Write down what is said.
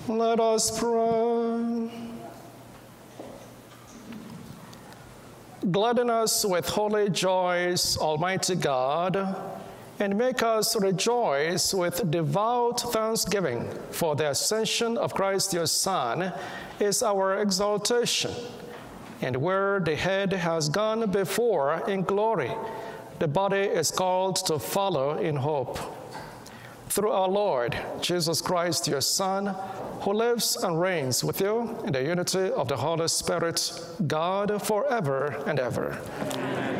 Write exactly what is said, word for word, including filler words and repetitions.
Let us pray. Gladden us with holy joys, Almighty God, and make us rejoice with devout thanksgiving, for the ascension of Christ your Son is our exaltation. And where the head has gone before in glory, the body is called to follow in hope. Through our Lord Jesus Christ, your Son, who lives and reigns with you in the unity of the Holy Spirit, God, forever and ever. Amen.